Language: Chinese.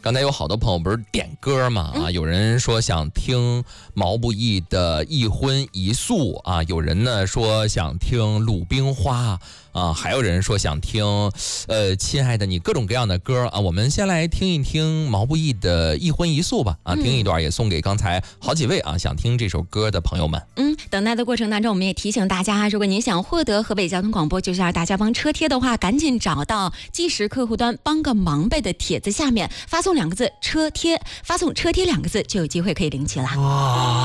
刚才有好多朋友不是点歌嘛有人说想听毛不易的《一荤一素》啊，有人呢说想听《鲁冰花》啊，还有人说想听亲爱的你，各种各样的歌啊。我们先来听一听毛不易的《一荤一素》吧啊，听一段也送给刚才好几位啊想听这首歌的朋友们。 等待的过程当中，我们也提醒大家，如果您想获得河北交通广播就是让大家帮车贴的话，赶紧找到即时客户端帮个忙呗的帖子下面发送2个字车贴，发送车贴2个字就有机会可以领取了。